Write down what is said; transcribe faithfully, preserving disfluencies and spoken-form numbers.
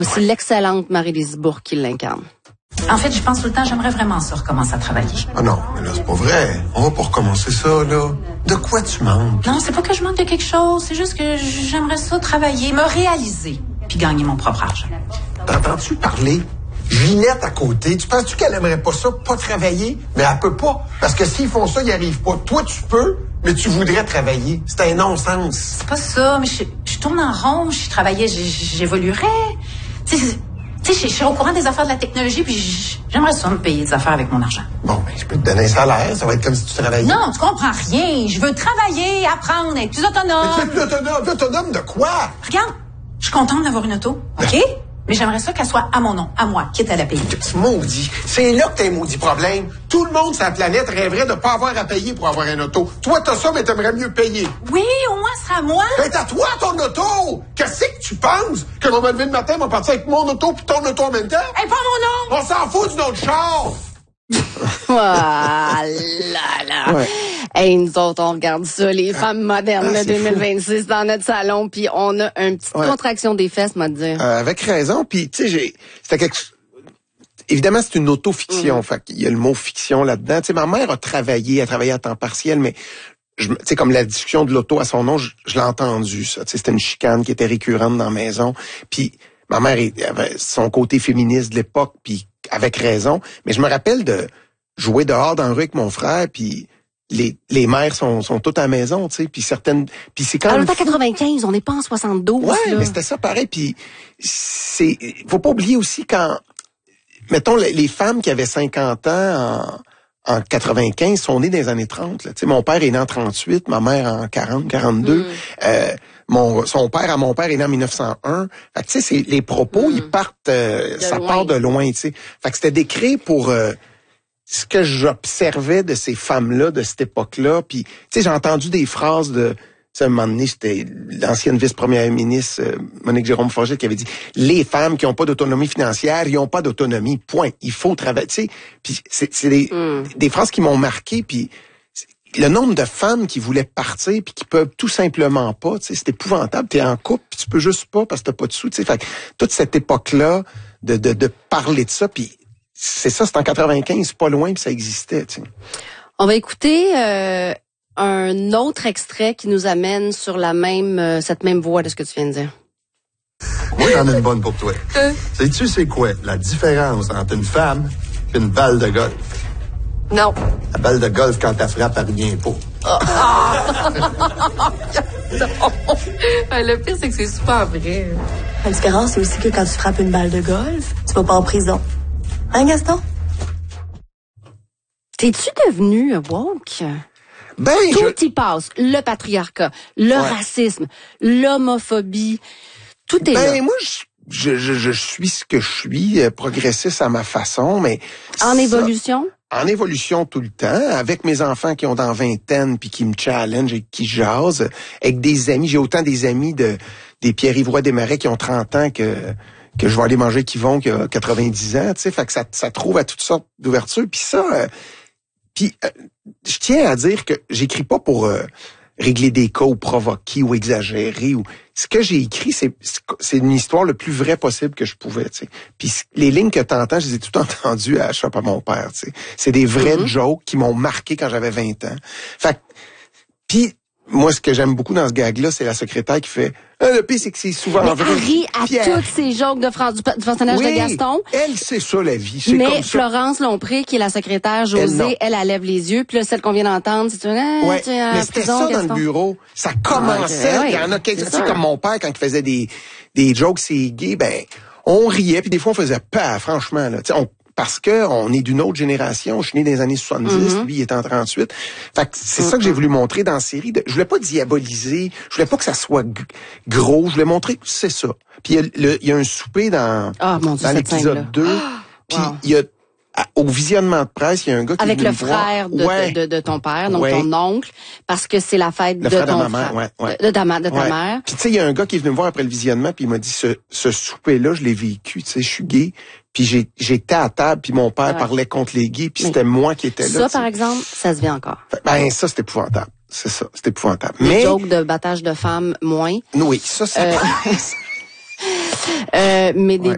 C'est l'excellente Marie-Lise Bourque qui l'incarne. En fait, je pense tout le temps, j'aimerais vraiment ça recommencer à travailler. Ah non, mais là, c'est pas vrai. On va pas recommencer ça, là. De quoi tu manques? Non, c'est pas que je manque de quelque chose, c'est juste que j'aimerais ça travailler, me réaliser, puis gagner mon propre argent. T'entends-tu parler? Ginette à côté, tu penses-tu qu'elle aimerait pas ça, pas travailler? Mais elle peut pas. Parce que s'ils font ça, ils arrivent pas. Toi, tu peux, mais tu voudrais travailler. C'est un non-sens. C'est pas ça, mais je, je tourne en rond, je travaillais, j'évoluerais. Tu sais, Tu sais, je suis au courant des affaires de la technologie, puis j'aimerais ça me payer des affaires avec mon argent. Bon, ben, je peux te donner un salaire, ça va être comme si tu travaillais. Non, tu comprends rien. Je veux travailler, apprendre, être plus autonome. Mais tu es plus autonome. Plus autonome de quoi? Regarde, je suis contente d'avoir une auto, OK? Mais j'aimerais ça qu'elle soit à mon nom, à moi, quitte à la payer. C'est maudit. C'est là que t'as un maudit problème. Tout le monde sur la planète rêverait de pas avoir à payer pour avoir un auto. Toi, t'as ça, mais t'aimerais mieux payer. Oui, au moins, ce sera à moi. C'est à toi, ton auto! Qu'est-ce que tu penses? Que je vais me lever le matin, je vais partir avec mon auto puis ton auto en même temps? Hey, pas mon nom! On s'en fout d'une autre char! Voilà, là. Ouais. Hey, nous autres, on regarde ça, les femmes modernes ah, de deux mille vingt-six dans notre salon, puis on a une petite ouais. contraction des fesses, moi, te dire. Euh, avec raison, puis tu sais, j'ai, c'était quelque évidemment, c'est une autofiction, mmh. fait qu'il y a le mot fiction là-dedans. Tu sais, ma mère a travaillé, a travaillé à temps partiel, mais tu sais, comme la discussion de l'auto à son nom, je, je l'ai entendu, ça. Tu sais, c'était une chicane qui était récurrente dans la maison, puis ma mère avait son côté féministe de l'époque, puis avec raison, mais je me rappelle de jouer dehors dans la rue avec mon frère, puis les les mères sont sont toutes à la maison, tu sais, puis certaines puis c'est quand même même en quatre-vingt-quinze, on n'est pas en soixante-douze. Ouais, là. mais c'était ça pareil, puis c'est faut pas oublier aussi quand mettons les, les femmes qui avaient cinquante ans en en quatre-vingt-quinze sont nées dans les années trente, là. Tu sais, mon père est né en trente-huit, ma mère en quarante, quarante-deux. Mm. Euh, mon son père à mon père est né en mille neuf cent un. Fait que tu sais, c'est les propos, mm. ils partent euh, ça loin. part de loin, tu sais. Fait que c'était décrit pour euh, ce que j'observais de ces femmes-là, de cette époque-là, puis tu sais, j'ai entendu des phrases de, tu sais, à un moment donné, c'était l'ancienne vice-première ministre euh, Monique Jérôme-Forget qui avait dit « Les femmes qui n'ont pas d'autonomie financière, ils n'ont pas d'autonomie, point. Il faut travailler. » Tu sais, puis c'est, c'est des, mm. des phrases qui m'ont marqué, puis le nombre de femmes qui voulaient partir puis qui peuvent tout simplement pas, tu sais, c'est épouvantable. T'es en couple, puis tu peux juste pas parce que t'as pas de sous, tu sais. Fait que toute cette époque-là, de, de, de parler de ça, puis c'est ça, c'est en quatre-vingt-quinze, pas loin, puis ça existait, tu sais. On va écouter euh, un autre extrait qui nous amène sur la même euh, cette même voie de ce que tu viens de dire. Moi, j'en ai une bonne pour toi. Euh. Sais-tu c'est quoi la différence entre une femme et une balle de golf? Non. La balle de golf, quand elle frappe, elle revient pas. Le pire, c'est que c'est super vrai. La différence, c'est aussi que quand tu frappes une balle de golf, tu vas pas en prison. Hein, Gaston? T'es-tu devenu woke? Ben, Tout je... y passe. Le patriarcat, le ouais. racisme, l'homophobie. Tout est ben, là. Ben, moi, je, je, je suis ce que je suis, progressiste à ma façon, mais... En ça... évolution? En évolution tout le temps, avec mes enfants qui ont dans vingtaine puis qui me challenge et qui jasent, avec des amis, j'ai autant des amis de des Pierre-Yves Roy Desmarais qui ont trente ans que que je vais aller manger qui vont qui a quatre-vingt-dix ans, tu sais, fait que ça ça trouve à toutes sortes d'ouvertures, puis ça euh, puis euh, je tiens à dire que j'écris pas pour euh, régler des cas ou provoquer ou exagérer ou ce que j'ai écrit c'est c'est une histoire le plus vrai possible que je pouvais, tu sais. Puis les lignes que t'entends, je les ai toutes entendues à Shop à mon père, tu sais. C'est des vrais mm-hmm. jokes qui m'ont marqué quand j'avais vingt ans. Fait puis moi ce que j'aime beaucoup dans ce gag là, c'est la secrétaire qui fait ah, le pire c'est que c'est souvent mais vrai. Elle rit à Pierre. Toutes ces jokes de France du, du personnage oui, de Gaston. Elle c'est ça la vie, c'est mais comme ça. Florence Lompré qui est la secrétaire Josée, elle, elle, elle lève les yeux, puis là celle qu'on vient d'entendre, c'est une ah, ouais, tu es mais c'était prison, ça Gaston. dans le bureau. Ça commençait, il ouais, y en a quelques, tu sais comme mon père quand il faisait des des jokes c'est gay, ben on riait puis des fois on faisait pas franchement là, tu sais on parce que on est d'une autre génération. Je suis né dans les années soixante-dix, mm-hmm. lui il est en trente-huit. Fait que c'est mm-hmm. ça que j'ai voulu montrer dans la série. De, je voulais pas diaboliser, je voulais pas que ça soit g- gros, je voulais montrer que c'est ça. Puis il y, y a un souper dans, oh, dans Dieu, l'épisode deux, oh, puis il wow. y a à, au visionnement de presse, il y a un gars qui avec est venu le frère de, ouais. de, de, de ton père, donc ouais. ton oncle, parce que c'est la fête le de frère ton de ma mère, frère, ouais, ouais. de, de ta, de ta ouais. mère. Puis tu sais, il y a un gars qui est venu me voir après le visionnement, puis il m'a dit ce, ce souper-là, je l'ai vécu, tu sais, je suis gay. Puis j'ai, j'étais à table, puis mon père ouais. parlait contre les gays, puis c'était moi qui étais là. Ça, t'sais. Par exemple, ça se vit encore. Ben ça, c'est épouvantable. C'est ça, c'est épouvantable. Les mais jokes de battage de femmes, moins. Oui, ça, ça. Euh... euh, mais des, ouais.